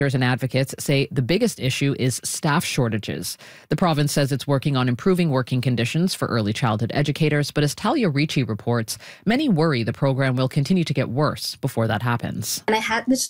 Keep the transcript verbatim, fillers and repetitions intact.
And advocates say the biggest issue is staff shortages. The province says it's working on improving working conditions for early childhood educators, but as Talia Ricci reports, many worry the program will continue to get worse before that happens. And I had this